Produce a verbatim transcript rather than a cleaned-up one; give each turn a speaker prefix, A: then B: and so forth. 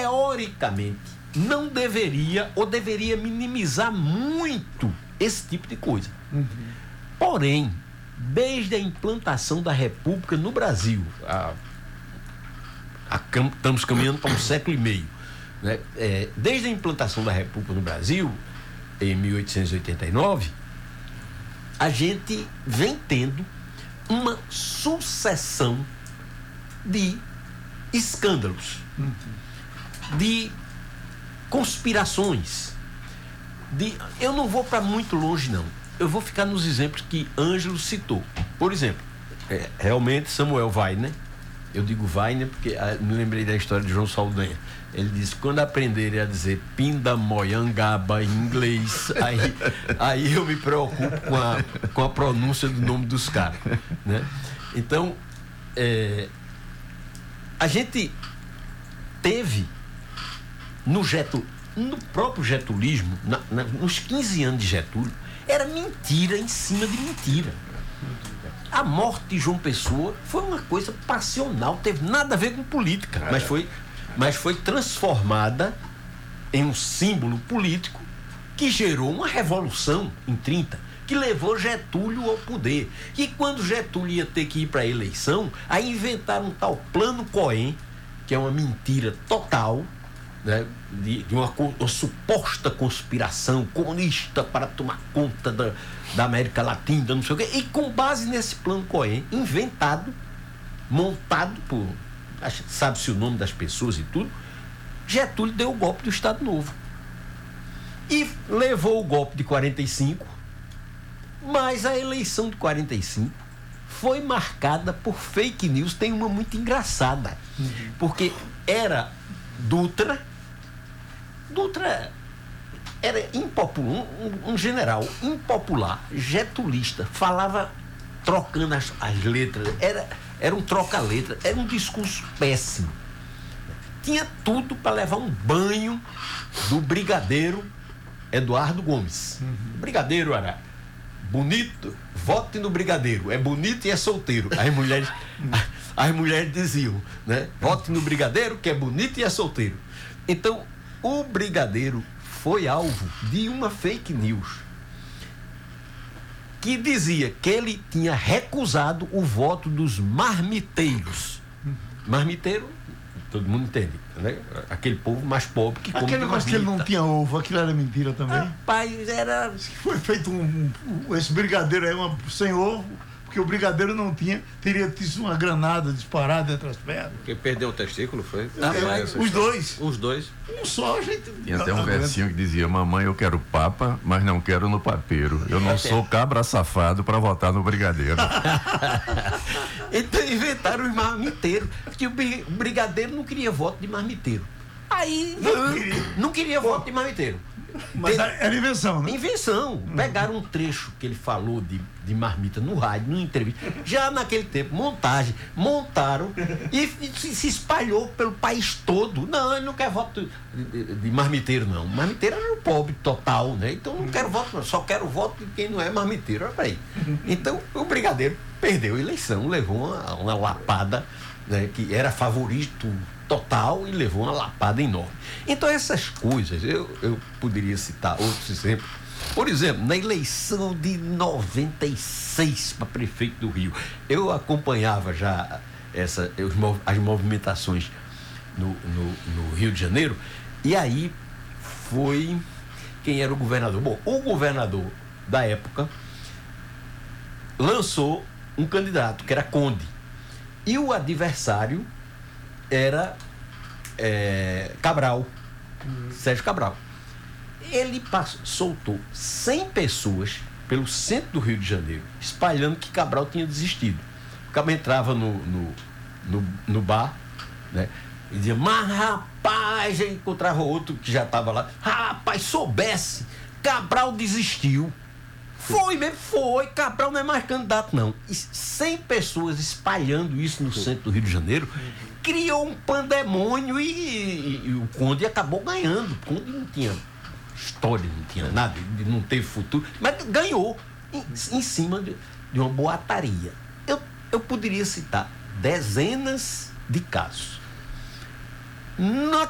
A: teoricamente, não deveria ou deveria minimizar muito esse tipo de coisa. Uhum. Porém, desde a implantação da República no Brasil, a, a, estamos caminhando para um século e meio, né? É, desde a implantação da República no Brasil, em mil oitocentos e oitenta e nove, a gente vem tendo uma sucessão de escândalos, uhum. de conspirações, de, eu não vou para muito longe não, eu vou ficar nos exemplos que Ângelo citou. Por exemplo, é, realmente Samuel Weiner, eu digo Weiner porque ah, me lembrei da história de João Saldanha. Ele disse: quando aprenderem a dizer Pindamonhangaba em inglês, aí, aí eu me preocupo com a, com a pronúncia do nome dos caras, né? Então, é, a gente teve no Getúlio, no próprio getulismo, na, na, nos quinze anos de Getúlio, era mentira em cima de mentira. A morte de João Pessoa foi uma coisa passional, teve nada a ver com política, mas foi, mas foi transformada em um símbolo político que gerou uma revolução em trinta, que levou Getúlio ao poder. E quando Getúlio ia ter que ir para a eleição, aí inventaram um tal Plano Cohen, que é uma mentira total, né, de, de uma, uma suposta conspiração comunista para tomar conta da, da América Latina, não sei o quê, e com base nesse Plano Cohen, inventado, montado por, sabe-se o nome das pessoas e tudo, Getúlio deu o golpe do Estado Novo e levou o golpe de quarenta e cinco, mas a eleição de quarenta e cinco foi marcada por fake news. Tem uma muito engraçada, uhum. porque era Dutra Dutra era impopular, um, um general impopular, getulista, falava trocando as, as letras, era, era um troca-letra, era um discurso péssimo. Tinha tudo para levar um banho do brigadeiro Eduardo Gomes. Uhum. O brigadeiro era bonito, vote no brigadeiro, é bonito e é solteiro. As mulheres, as mulheres diziam, né? Vote no brigadeiro que é bonito e é solteiro. Então, o brigadeiro foi alvo de uma fake news que dizia que ele tinha recusado o voto dos marmiteiros. Marmiteiro, todo mundo entende, né? Aquele povo mais pobre que come
B: aquele, mas que ele não tinha ovo, aquilo era mentira também.
A: Rapaz, era...
B: Foi feito um, um esse brigadeiro aí, uma, sem ovo, porque o brigadeiro não tinha, teria tido uma granada disparada entre as pernas.
C: Porque perdeu o testículo, foi?
B: É, os dois.
C: Os dois.
B: Um só, a gente...
D: Tinha até um versinho que dizia: mamãe, eu quero papa, mas não quero no papeiro. Eu não sou cabra safado para votar no brigadeiro.
A: Então inventaram os marmiteiros, porque o brigadeiro não queria voto de marmiteiro. Aí não queria, não queria voto de marmiteiro.
B: Mas Tem... era invenção, né?
A: Invenção. Uhum. Pegaram um trecho que ele falou de, de marmita no rádio, numa entrevista. Já naquele tempo, montagem. Montaram e, e se espalhou pelo país todo. Não, ele não quer voto de, de, de marmiteiro, não. Marmiteiro era um pobre total, né? Então não quero voto, não. Só quero voto de quem não é marmiteiro. Olha aí. Então o brigadeiro perdeu a eleição, levou uma, uma lapada, né, que era favorito total e levou uma lapada enorme. Então essas coisas, eu, eu poderia citar outros exemplos. Por exemplo, na eleição de noventa e seis para prefeito do Rio, eu acompanhava já essa, as movimentações no, no, no Rio de Janeiro, e aí foi quem era o governador. Bom, o governador da época lançou um candidato que era Conde, e o adversário era é, Cabral, uhum. Sérgio Cabral. Ele passou, soltou cem pessoas pelo centro do Rio de Janeiro, espalhando que Cabral tinha desistido. O Cabral entrava no, no, no, no bar, né, e dizia: mas rapaz, já encontrava outro que já estava lá. Rapaz, soubesse, Cabral desistiu. Foi mesmo, foi. Cabral não é mais candidato, não. E cem pessoas espalhando isso no centro do Rio de Janeiro, criou um pandemônio e, e, e o Conde acabou ganhando. O Conde não tinha história, não tinha nada, não teve futuro, mas ganhou em, em cima de, de uma boataria. Eu, eu poderia citar dezenas de casos. Na